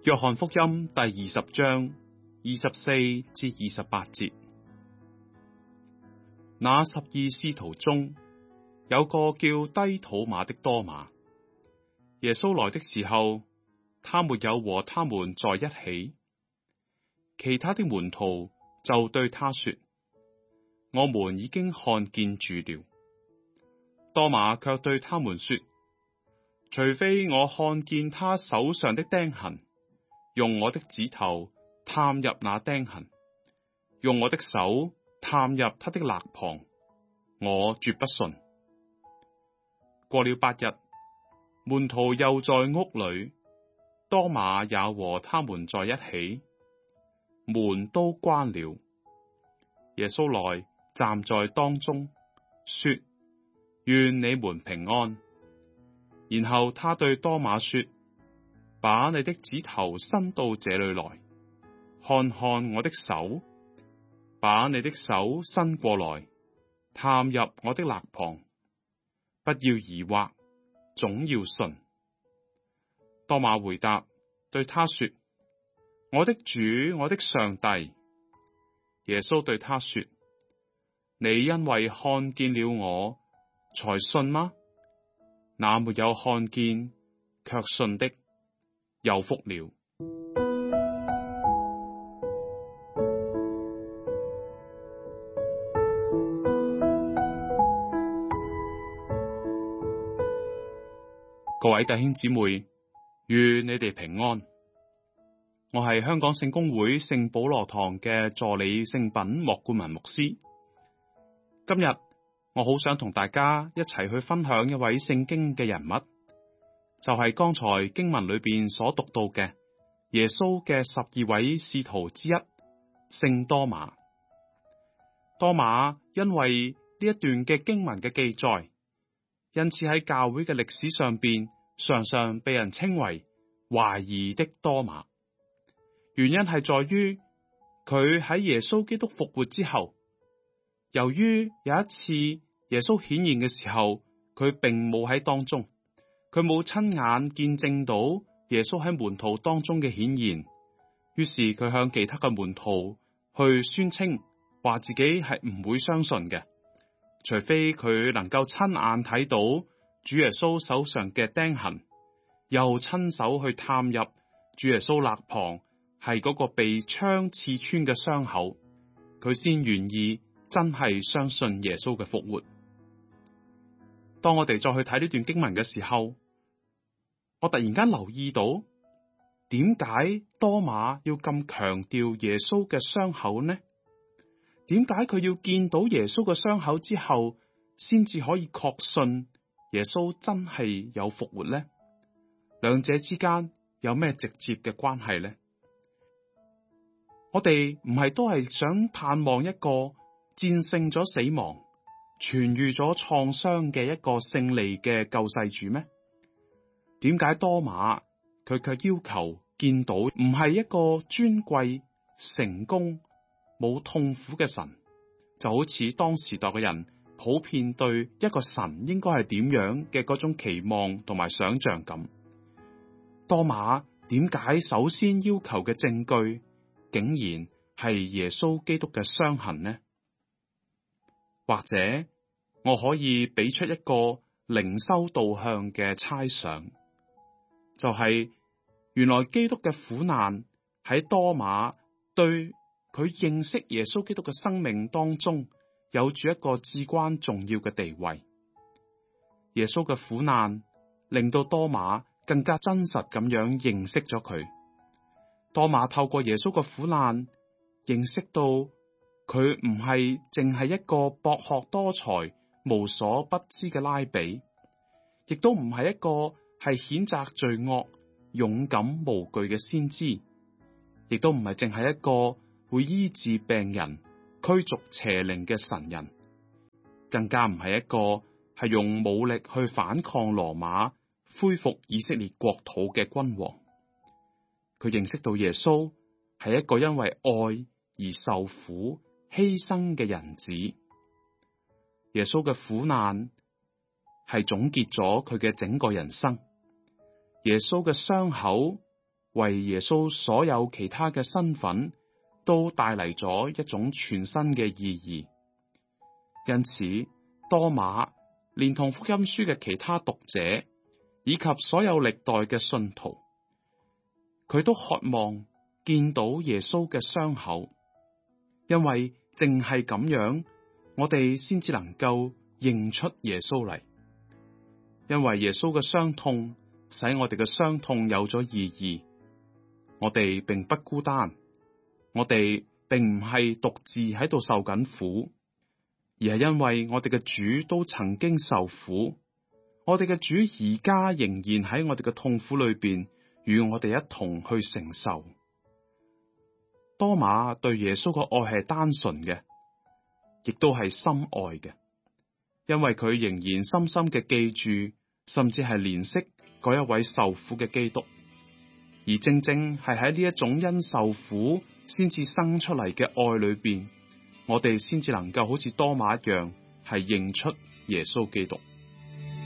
約翰福音第20章24至28節。那12使徒中有個叫低土馬的多馬，耶穌來的時候，他沒有和他們在一起。其他的門徒就對他說：我們已經看見主了。多馬卻對他們說：除非我看見他手上的釘痕，用我的指頭探入那釘痕，用我的手探入他的肋旁，我絕不信。過了8日，門徒又在屋裏，多馬也和他們在一起，門都關了。耶穌來站在當中，說：願你們平安。然後他對多馬說：把你的指頭伸到這裏來，看看我的手；把你的手伸過來，探入我的肋旁。不要疑惑，總要信。多馬回答對他說：我的主，我的上帝。耶穌對他說：你因為看見了我，才信嗎？那沒有看見卻信的，有福了。各位弟兄姊妹，願你哋平安。我係香港聖公會聖保羅堂嘅助理聖品莫冠文牧師。今日我好想同大家一齊去分享一位聖經嘅人物，就係剛才經文裏邊所讀到嘅耶穌嘅12位使徒之一聖多馬。多馬因為呢一段嘅經文嘅記載，因此喺教會嘅歷史上邊常常被人稱為懷疑的多馬。原因係在於佢喺耶穌基督復活之後，由於有一次耶穌顯現嘅時候，佢並冇喺當中，佢冇親眼見證到耶穌喺門徒當中嘅顯現，於是佢向其他嘅門徒去宣稱話自己係唔會相信嘅，除非佢能夠親眼睇到主耶穌手上嘅釘痕，又親手去探入主耶穌肋旁係嗰個被槍刺穿嘅傷口，佢先願意真係相信耶穌嘅復活。當我哋再去睇呢段經文嘅時候，我突然間留意到，點解多馬要咁強調耶穌嘅傷口呢？點解佢要見到耶穌嘅傷口之後，先至可以確信耶穌真係有復活呢？兩者之間有咩直接嘅關係呢？我哋唔係都係想盼望一個戰勝咗死亡、痊癒咗創傷嘅一個勝利嘅救世主咩？點解多馬佢卻要求見到唔係一個尊貴、成功、冇痛苦嘅神，就好似當時代嘅人普遍對一個神應該係點樣嘅嗰種期望同埋想象咁？多馬點解首先要求嘅證據竟然係耶穌基督嘅傷痕呢？或者我可以俾出一個靈修導向嘅猜想，就係原來基督嘅苦難喺多馬對佢認識耶穌基督嘅生命當中有住一個至關重要嘅地位。耶穌嘅苦難令到多馬更加真實咁樣認識咗佢。多馬透過耶穌嘅苦難，認識到佢唔係淨係一個博學多才、無所不知嘅拉比，亦都唔係一個係譴責罪惡、勇敢無懼嘅先知，亦都唔係淨係一個會醫治病人、驅逐邪靈嘅神人，更加唔係一個係用武力去反抗羅馬、恢復以色列國土嘅君王。佢認識到耶穌係一個因為愛而受苦犧牲嘅人子。耶穌嘅苦難係總結咗佢嘅整個人生。耶穌嘅傷口為耶穌所有其他嘅身份都帶嚟咗一種全新嘅意義。因此，多馬連同福音書嘅其他讀者，以及所有歷代嘅信徒，佢都渴望見到耶穌嘅傷口，因為淨係咁樣，我哋先至能夠認出耶穌嚟。因為耶穌嘅傷痛，使我哋嘅傷痛有咗意義。我哋並不孤單，我哋並唔係獨自喺度受緊苦，而係因為我哋嘅主都曾經受苦，我哋嘅主而家仍然喺我哋嘅痛苦裏邊，與我哋一同去承受。多馬對耶穌嘅愛係單純嘅，亦都係深愛嘅，因為佢仍然深深嘅記住，甚至係憐惜嗰一位受苦嘅基督。而正正係喺呢一種因受苦先至生出嚟嘅愛裏邊，我哋先至能夠好似多馬一樣，係認出耶穌基督。